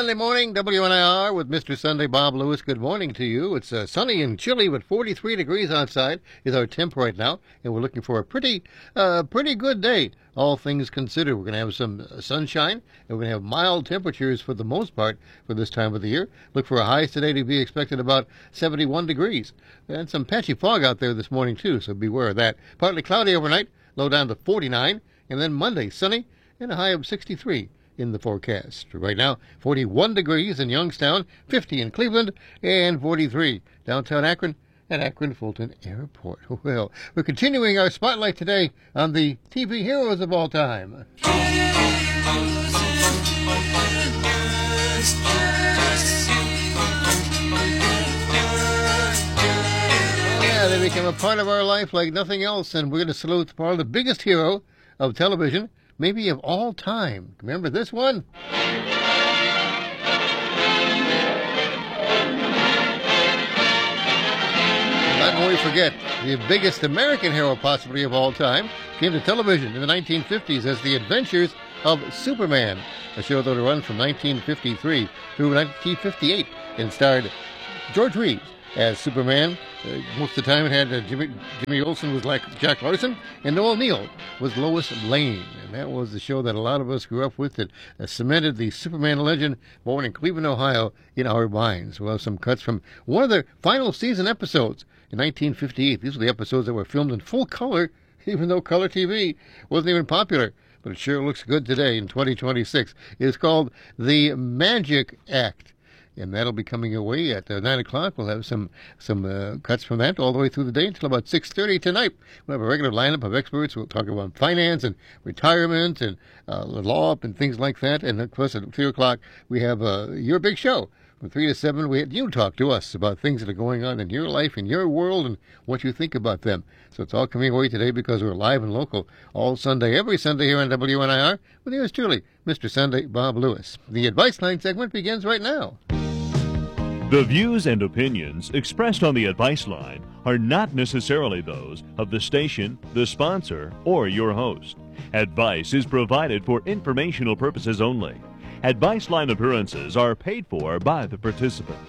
Sunday morning, WNIR with Mr. Sunday Bob Lewis. Good morning to you. It's sunny and chilly, but 43 degrees outside is our temp right now, and we're looking for a pretty good day, all things considered. We're going to have some sunshine, and we're going to have mild temperatures for the most part for this time of the year. Look for a high today to be expected about 71 degrees. And some patchy fog out there this morning, too, so beware of that. Partly cloudy overnight, low down to 49, and then Monday, sunny, and a high of 63 in the forecast. Right now, 41 degrees in Youngstown, 50 in Cleveland, and 43 downtown Akron at Akron Fulton Airport. Well, we're continuing our spotlight today on the TV heroes of all time. Yeah, they became a part of our life like nothing else, and we're going to salute probably the biggest hero of television, maybe of all time. Remember this one? Not when we forget, the biggest American hero possibly of all time came to television in the 1950s as The Adventures of Superman, a show that would run from 1953 through 1958 and starred George Reeves as Superman. Most of the time it had Jimmy Olsen was like Jack Larson, and Noel Neill was Lois Lane. And that was the show that a lot of us grew up with that cemented the Superman legend born in Cleveland, Ohio, in our minds. We'll have some cuts from one of the final season episodes in 1958. These were the episodes that were filmed in full color, even though color TV wasn't even popular. But it sure looks good today in 2026. It's called The Magic Act. And that'll be coming your way at 9 o'clock. We'll have some cuts from that all the way through the day until about 6:30 tonight. We'll have a regular lineup of experts. We'll talk about finance and retirement and law and things like that. And, of course, at 3 o'clock, we have your big show. From 3 to 7, you talk to us about things that are going on in your life, in your world, and what you think about them. So it's all coming away today because we're live and local all Sunday, every Sunday here on WNIR with yours truly, Mr. Sunday Bob Lewis. The Advice Line segment begins right now. The views and opinions expressed on the Advice Line are not necessarily those of the station, the sponsor, or your host. Advice is provided for informational purposes only. Advice Line appearances are paid for by the participant.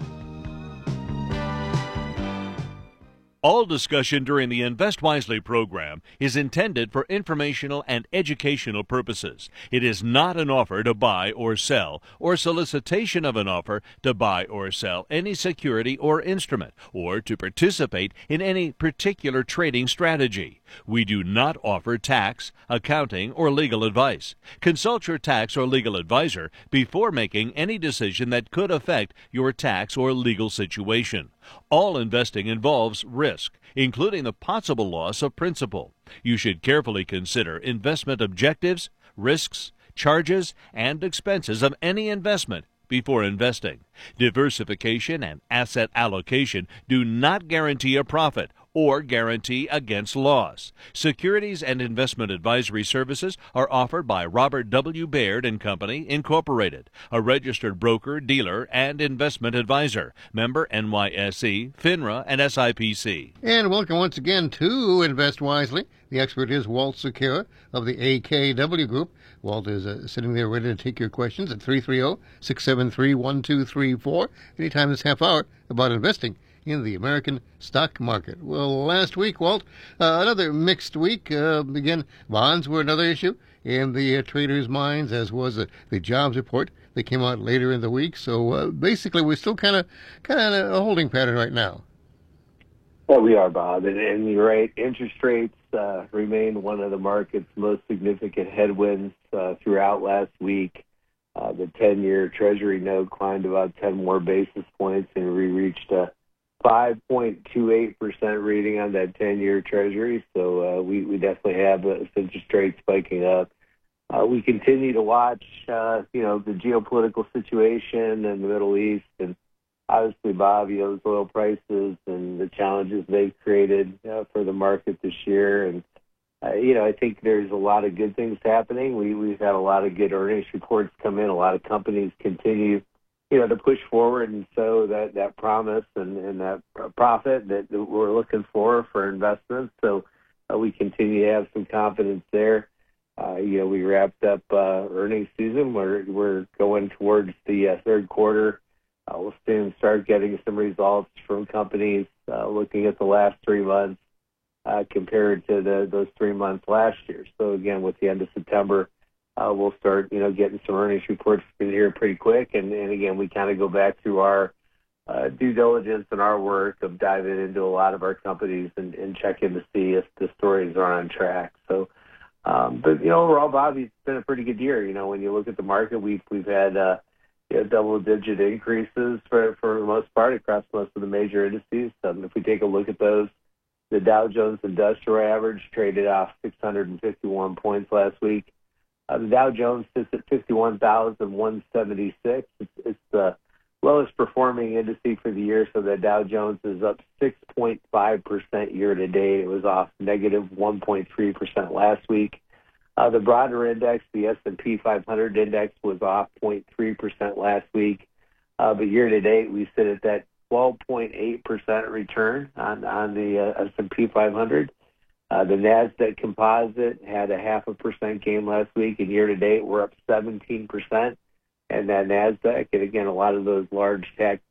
All discussion during the Invest Wisely program is intended for informational and educational purposes. It is not an offer to buy or sell, or solicitation of an offer to buy or sell any security or instrument, or to participate in any particular trading strategy. We do not offer tax, accounting, or legal advice. Consult your tax or legal advisor before making any decision that could affect your tax or legal situation. All investing involves risk, including the possible loss of principal. You should carefully consider investment objectives, risks, charges, and expenses of any investment before investing. Diversification and asset allocation do not guarantee a profit or guarantee against loss. Securities and investment advisory services are offered by Robert W. Baird & Company, Incorporated, a registered broker, dealer, and investment advisor. Member NYSE, FINRA, and SIPC. And welcome once again to Invest Wisely. The expert is Walt Sakura of the AKW Group. Walt is sitting there ready to take your questions at 330-673-1234 anytime this half hour about investing in the American stock market. Well, last week, Walt, another mixed week. Again, bonds were another issue in the traders' minds, as was the jobs report that came out later in the week. So basically, we're still kind of in a holding pattern right now. Well, we are, Bob, and you're right. Interest rates remain one of the market's most significant headwinds throughout last week. The 10-year Treasury note climbed about 10 more basis points, and we reached a 5.28% reading on that 10-year Treasury. So we definitely have interest rates spiking up. We continue to watch, the geopolitical situation in the Middle East, and obviously, Bob, those oil prices and the challenges they've created for the market this year. And I think there's a lot of good things happening. We've had a lot of good earnings reports come in. A lot of companies continue to push forward and sow that promise and that profit that we're looking for investments. So we continue to have some confidence there. We wrapped up earnings season. We're going towards the third quarter. We'll soon start getting some results from companies looking at the last 3 months compared to those 3 months last year. So again, with the end of September, we'll start getting some earnings reports here pretty quick. And again, we kind of go back through our due diligence and our work of diving into a lot of our companies and checking to see if the stories are on track. So, but overall, Bobby, it's been a pretty good year. When you look at the market, we've had double-digit increases for the most part across most of the major indices. If we take a look at those, the Dow Jones Industrial Average traded off 651 points last week. The Dow Jones sits at 51,176. It's the lowest performing indice for the year, so the Dow Jones is up 6.5% year to date. It was off negative 1.3% last week. The broader index, the S&P 500 index, was off 0.3% last week. But year to date, we sit at that 12.8% return on the S&P 500. The NASDAQ Composite had a 0.5% gain last week, and year to date, we're up 17%. And that NASDAQ, and again, a lot of those large tech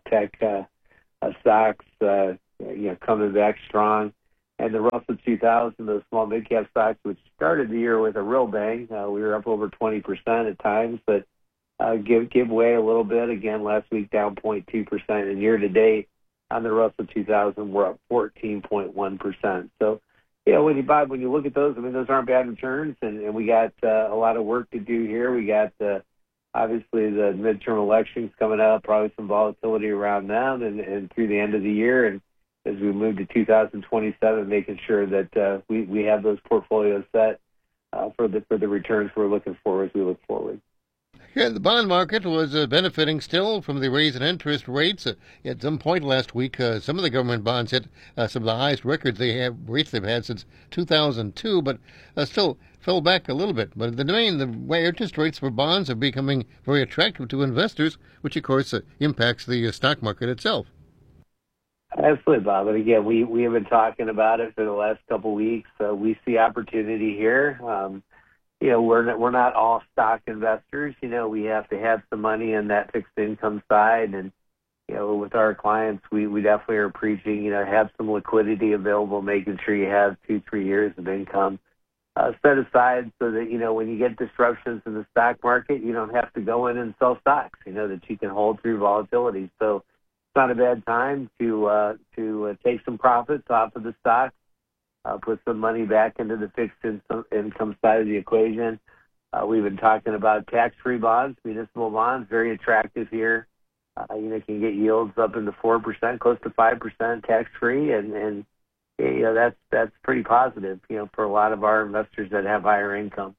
stocks, coming back strong. And the Russell 2000, those small mid-cap stocks, which started the year with a real bang. We were up over 20% at times, but give way a little bit. Again, last week down 0.2%. And year to date on the Russell 2000, we're up 14.1%. So, when you look at those, those aren't bad returns. And we got a lot of work to do here. We got obviously the midterm elections coming up, probably some volatility around them and through the end of the year. And as we move to 2027, making sure that we have those portfolios set for the returns we're looking for as we look forward. Yeah, the bond market was benefiting still from the raise in interest rates. At some point last week, some of the government bonds hit some of the highest rates they've had since 2002, but still fell back a little bit. But in the main, the way interest rates for bonds are becoming very attractive to investors, which of course impacts the stock market itself. Absolutely, Bob. And again, we have been talking about it for the last couple of weeks. We see opportunity here. We're not all stock investors. We have to have some money in that fixed income side. And, with our clients, we definitely are preaching, have some liquidity available, making sure you have 2-3 years of income set aside so that, when you get disruptions in the stock market, you don't have to go in and sell stocks, that you can hold through volatility. So it's not a bad time to take some profits off of the stock. Put some money back into the fixed income side of the equation. We've been talking about tax-free bonds, municipal bonds, very attractive here. Can get yields up into 4%, close to 5% tax-free, and that's pretty positive, for a lot of our investors that have higher income.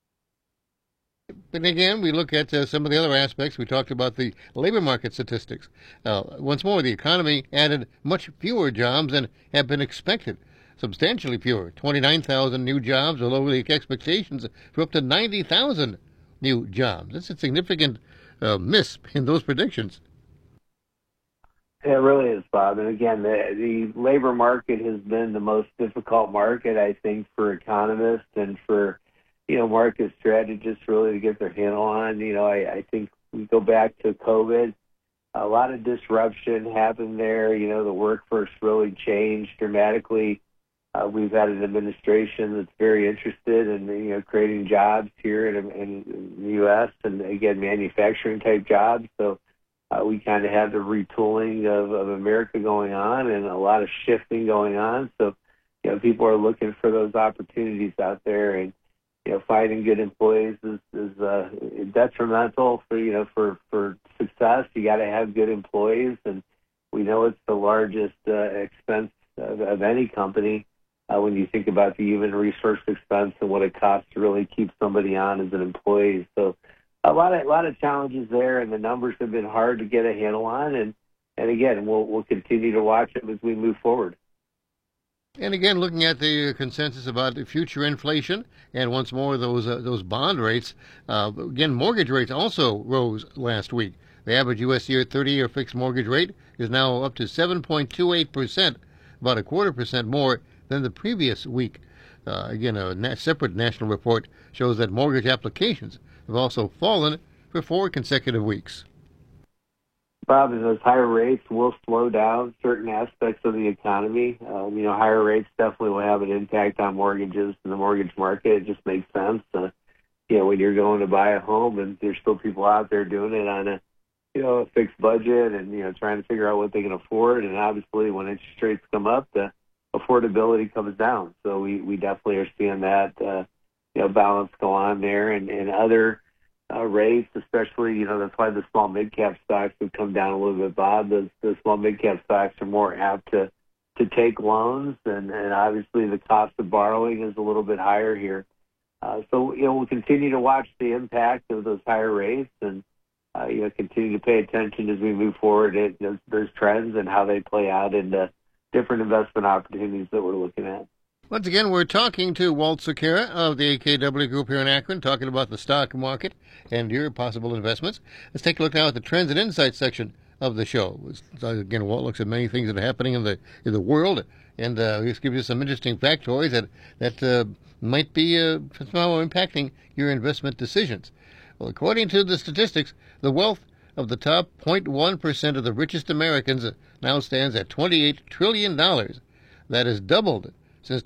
But again, we look at some of the other aspects. We talked about the labor market statistics. Once more, the economy added much fewer jobs than had been expected. Substantially fewer, 29,000 new jobs, below the expectations for up to 90,000 new jobs. That's a significant miss in those predictions. It really is, Bob. And again, the labor market has been the most difficult market, I think, for economists and for, market strategists really to get their handle on. I think we go back to COVID. A lot of disruption happened there. The workforce really changed dramatically. We've had an administration that's very interested in, creating jobs here in the U.S. and, again, manufacturing-type jobs. So we kind of have the retooling of America going on and a lot of shifting going on. So, people are looking for those opportunities out there. And, finding good employees is detrimental for success. You got to have good employees. And we know it's the largest expense of any company. When you think about the human resource expense and what it costs to really keep somebody on as an employee. So a lot of challenges there, and the numbers have been hard to get a handle on. And again, we'll continue to watch them as we move forward. And again, looking at the consensus about the future inflation, and once more those bond rates, again, mortgage rates also rose last week. The average U.S. 30-year fixed mortgage rate is now up to 7.28%, about 0.25% more than the previous week. Again, a separate national report shows that mortgage applications have also fallen for 4 consecutive weeks. Bob, those higher rates will slow down certain aspects of the economy. Higher rates definitely will have an impact on mortgages and the mortgage market. It just makes sense. When you're going to buy a home and there's still people out there doing it on a fixed budget and, trying to figure out what they can afford. And obviously when interest rates come up, the affordability comes down. So we definitely are seeing that, balance go on there and other rates, especially, that's why the small mid-cap stocks have come down a little bit, Bob. The small mid-cap stocks are more apt to take loans, and obviously the cost of borrowing is a little bit higher here. So we'll continue to watch the impact of those higher rates and, continue to pay attention as we move forward at those trends and how they play out into different investment opportunities that we're looking at. Once again, we're talking to Walt Sekera of the AKW Group here in Akron, talking about the stock market and your possible investments. Let's take a look now at the Trends and Insights section of the show. Again, Walt looks at many things that are happening in the world, and just gives you some interesting factoids that might be somehow impacting your investment decisions. Well, according to the statistics, the wealth of the top 0.1% of the richest Americans now stands at $28 trillion. That has doubled